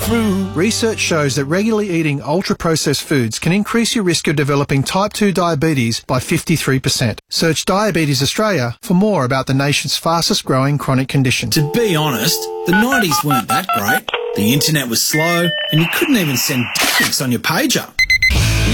Research shows that regularly eating ultra-processed foods can increase your risk of developing type 2 diabetes by 53%. Search Diabetes Australia for more about the nation's fastest growing chronic condition. To be honest, the 90s weren't that great. The internet was slow and you couldn't even send dick pics on your pager.